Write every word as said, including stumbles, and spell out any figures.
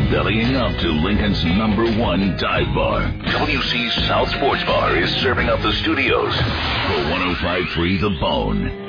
Bellying up to Lincoln's number one dive bar. W C's South Sports Bar is serving up the studios for one oh five point three The Bone.